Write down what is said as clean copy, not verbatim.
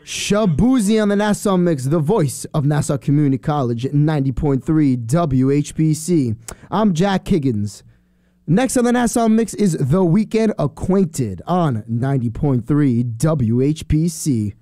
Shabuzi on the Nassau Mix, the voice of Nassau Community College at 90.3 WHBC. I'm Jack Higgins. Next on the Nassau Mix is The Weekend Acquainted on 90.3 WHBC.